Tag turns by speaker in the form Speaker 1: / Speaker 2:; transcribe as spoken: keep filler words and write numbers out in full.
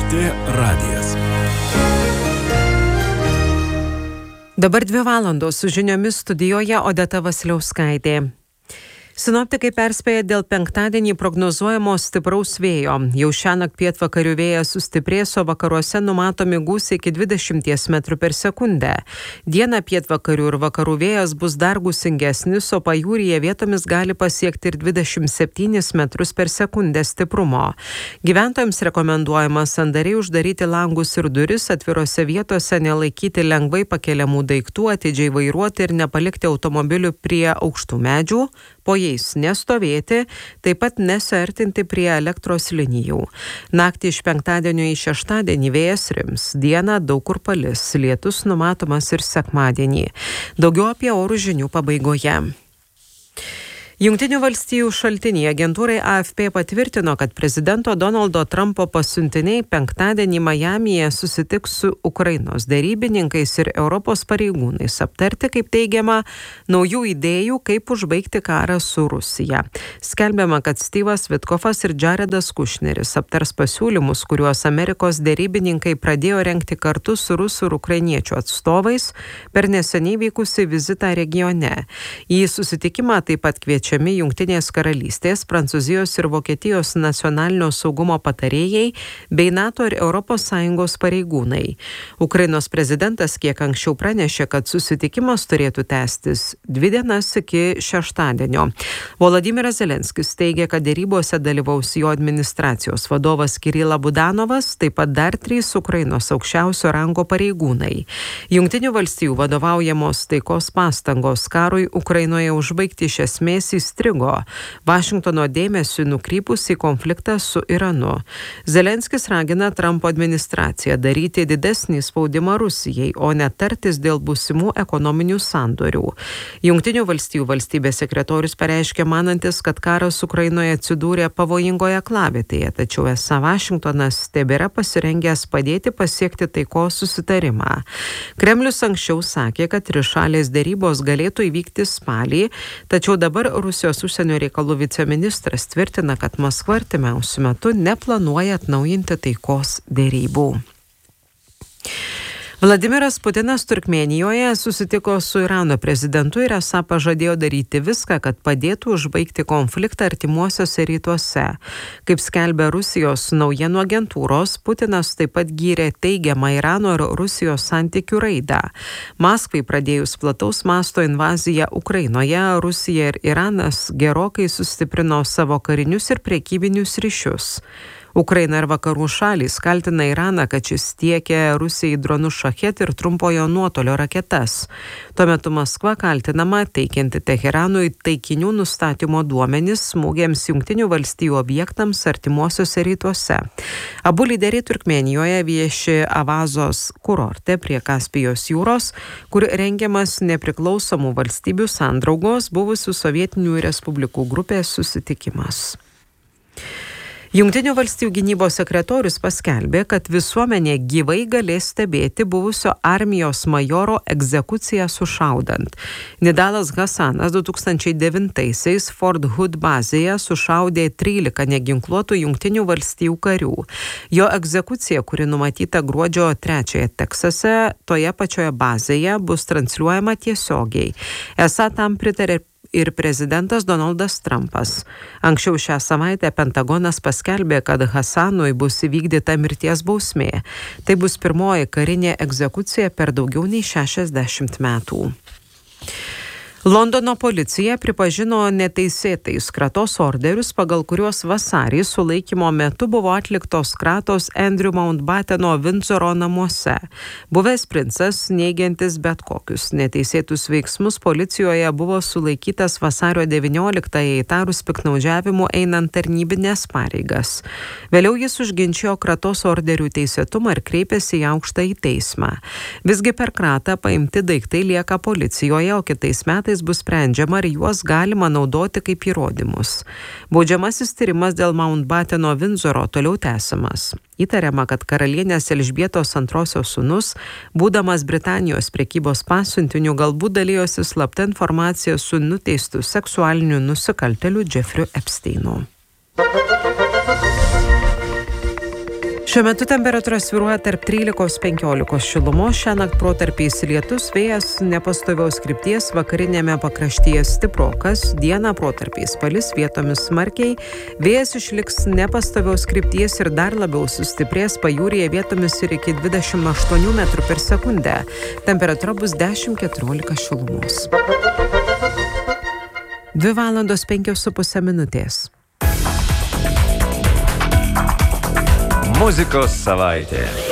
Speaker 1: Lrt radijas.
Speaker 2: Dabar dvi valandos su žiniomis studijoje Odeta Vasiliauskaitė. Sinoptikai perspėja dėl penktadienį prognozuojamo stipraus vėjo. Jau šiąnakt pietvakarių vėjas sustiprės, o vakaruose numatomi gūsiai iki dvidešimties metrų per sekundę. Dieną pietvakarių ir vakarų vėjas bus dar gūsingesnis, o pajūryje vietomis gali pasiekti ir dvidešimt septynis metrus per sekundę stiprumo. Gyventojams rekomenduojama sandariai uždaryti langus ir duris, atvirose vietose nelaikyti lengvai pakeliamų daiktų, atidžiai vairuoti ir nepalikti automobilių prie aukštų medžių, po jais nestovėti, taip pat nesiartinti prie elektros linijų. Naktį iš penktadienio į šeštadienį vėjas rims, dieną daug kur palis, lietus numatomas ir sekmadienį. Daugiau apie orų žinių pabaigoje. Jungtinių valstijų šaltiniai agentūrai A F P patvirtino, kad prezidento Donaldo Trumpo pasiuntiniai penktadienį Majamyje susitiks su Ukrainos derybininkais ir Europos pareigūnais aptarti, kaip teigiama, naujų idėjų, kaip užbaigti karą su Rusija. Skelbiama, kad Steve'as Witkoffas ir Jaredas Kushneris aptars pasiūlymus, kuriuos Amerikos derybininkai pradėjo rengti kartu su rusų ir ukrainiečių atstovais per neseniai vykusį vizitą regione. Į susitikimą taip pat kviečia Jungtinės karalystės, Prancūzijos ir Vokietijos nacionalinio saugumo patarėjai bei NATO ir Europos Sąjungos pareigūnai. Ukrainos prezidentas kiek anksčiau pranešė, kad susitikimas turėtų tęstis dvi dienas iki šeštadienio. Volodymyras Zelenskis teigia, kad dėrybose dalyvaus jo administracijos vadovas Kirila Budanovas, taip pat dar trys Ukrainos aukščiausio rango pareigūnai. Jungtinių valstijų vadovaujamos taikos pastangos karui Ukrainoje užbaigti iš esmės įstrigo, Vašingtono dėmesiu nukrypus į konfliktą su Iranu. Zelenskis ragina Trumpo administraciją daryti didesnį spaudimą Rusijai, o ne tartis dėl būsimų ekonominių sandorių. Jungtinių valstijų valstybės sekretorius pareiškė manantis, kad karas Ukrainoje atsidūrė pavojingoje aklavietėje, tačiau esą Vašingtonas tebėra pasirengęs padėti pasiekti taikos susitarimą. Kremlius anksčiau sakė, kad trišalės dėrybos galėtų įvykti spalį, tačiau dabar Rusijos užsienio reikalų viceministras tvirtina, kad Maskva artimiausiu metu neplanuoja atnaujinti taikos dėrybų. Vladimiras Putinas Turkmėnijoje susitiko su Irano prezidentu ir esą pažadėjo daryti viską, kad padėtų užbaigti konfliktą artimuosiuose rytuose. Kaip skelbia Rusijos naujienų agentūros, Putinas taip pat gyrė teigiamą Irano ir Rusijos santykių raidą. Maskvai pradėjus plataus masto invaziją Ukrainoje, Rusija ir Iranas gerokai sustiprino savo karinius ir prekybinius ryšius. Ukraina ir vakarų šalys kaltina Iraną, kad šis tiekia Rusijai dronus Šachet ir trumpojo nuotolio raketas. Tuo metu Maskva kaltinama teikianti Teheranui taikinių nustatymo duomenis smūgiams Jungtinių valstijų objektams artimuosiuose rytuose. Abu lyderiai Turkmėnijoje vieši Avazos kurorte prie Kaspijos jūros, kur rengiamas nepriklausomų valstybių sandraugos buvusių sovietinių respublikų grupės susitikimas. Jungtinių valstijų gynybos sekretorius paskelbė, kad visuomenė gyvai galės stebėti buvusio armijos majoro egzekuciją sušaudant. Nidalas Hasanas du tūkstančiai devintaisiais Fort Hood bazėje sušaudė trylika neginkluotų Jungtinių valstijų karių. Jo egzekucija, kuri numatyta gruodžio trečiąją Teksase, toje pačioje bazėje bus transliuojama tiesiogiai. Esą tam pritarė ir prezidentas Donaldas Trumpas. Anksčiau šią savaitę Pentagonas paskelbė, kad Hasanui bus įvykdyta mirties bausmė. Tai bus pirmoji karinė egzekucija per daugiau nei šešiasdešimt metų. Londono policija pripažino neteisėtais kratos orderius, pagal kuriuos vasarį sulaikymo metu buvo atliktos kratos Andrew Mountbatteno Vindzoro namuose. Buvęs princas, neigiantis bet kokius neteisėtus veiksmus, policijoje buvo sulaikytas vasario devynioliktąją įtarus piktnaudžiavimu einant tarnybinės pareigas. Vėliau jis užginčijo kratos orderių teisėtumą ir kreipėsi į aukštąjį teismą. Visgi per kratą paimti daiktai lieka policijoje, o kitais metais bus sprendžiama, ar juos galima naudoti kaip įrodymus. Baudžiamasis tyrimas dėl Mountbatteno Vindzoro toliau tęsiamas. Įtariama, kad karalienės Elžbietos antrosios sūnus, būdamas Britanijos prekybos pasiuntiniu, galbūt dalijosi slapta informacija su nuteistu seksualiniu nusikaltėliu Jeffriu Epsteinu. Šiuo metu temperatūra svyruoja tarp trylikos penkiolikos šilumos, šiąnakt protarpiais lietus, vėjas nepastoviaus krypties, vakarinėme pakraštyje stiprokas, dieną protarpiais palis, vietomis smarkiai, vėjas išliks nepastoviaus krypties ir dar labiau sustiprės, pajūryje vietomis ir iki dvidešimt aštuonių metrų per sekundę. Temperatūra bus dešimt keturiolika šilumos. Dvi valandos penkios su pusė minutės.
Speaker 1: Muzikos savaitė.